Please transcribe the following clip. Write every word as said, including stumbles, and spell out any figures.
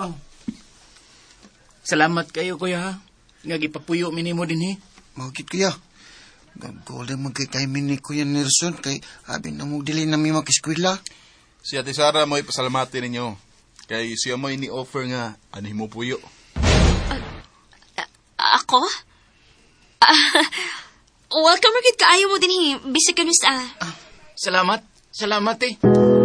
Oh. Salamat kayo, kuya, ha? Nga gipapuyo minimo din, eh. Magkit kuya. Gagawin mo kay kay mini Kuya Nelson kay abi na mo dili na mi makiskwela. Si Ate Sara mo ipasalamati ninyo. Kay siya mo ini-offer nga ani mo puyo. Uh, uh, ako? Uh, welcome rin kaayo mo din eh. Bisag ka, Miss A. Ah, salamat. Salamat, eh.